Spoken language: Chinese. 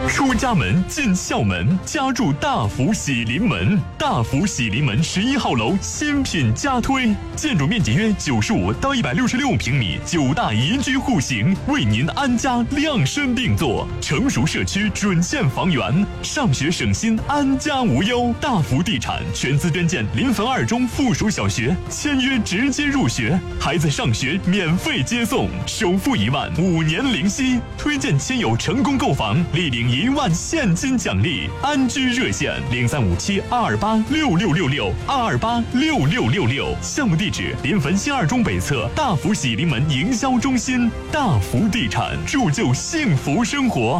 出家门进校门，家住大福喜临门。大福喜临门11号楼新品加推，建筑面积约95到166平米，9大宜居户型，为您安家量身定做。成熟社区准现房源，上学省心，安家无忧。大福地产全资捐建临汾2中附属小学，签约直接入学，孩子上学免费接送，首付1万，5年零息。推荐亲友成功购房，立领1万现金奖励。安居热线0357-228-6666，228-6666。项目地址：临汾新2中北侧大福喜临门营销中心。大福地产，铸就幸福生活。